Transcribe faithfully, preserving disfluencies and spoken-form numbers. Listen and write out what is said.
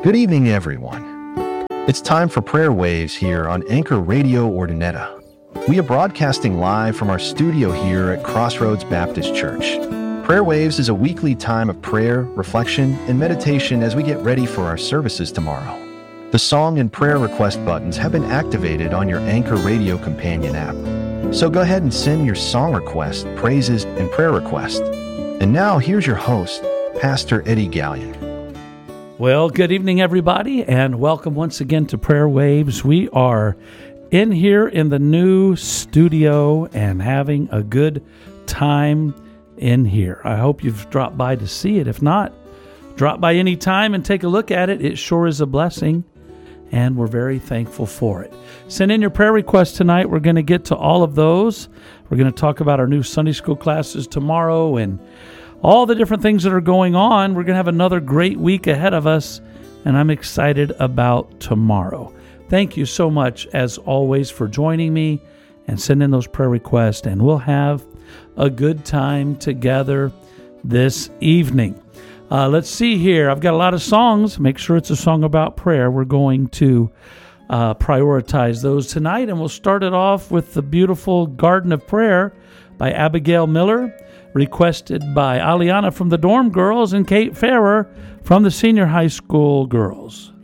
Good evening, everyone. It's time for Prayer Waves here on Anchor Radio Ordinetta. We are broadcasting live from our studio here at Crossroads Baptist Church. Prayer Waves is a weekly time of prayer, reflection, and meditation as we get ready for our services tomorrow. The song and prayer request buttons have been activated on your Anchor Radio Companion app. So go ahead and send your song request, praises, and prayer request. And now here's your host, Pastor Eddie Gallion. Well, good evening, everybody, and welcome once again to Prayer Waves. We are in here in the new studio and having a good time in here. I hope you've dropped by to see it. If not, drop by any time and take a look at it. It sure is a blessing, and we're very thankful for it. Send in your prayer requests tonight. We're going to get to all of those. We're going to talk about our new Sunday school classes tomorrow and all the different things that are going on. We're going to have another great week ahead of us, and I'm excited about tomorrow. Thank you so much, as always, for joining me and sending those prayer requests, and we'll have a good time together this evening. Uh, let's see here. I've got a lot of songs. Make sure it's a song about prayer. We're going to uh, prioritize those tonight, and we'll start it off with the beautiful Garden of Prayer by Abigail Miller, requested by Aliana from the Dorm Girls and Kate Farrer from the Senior High School Girls.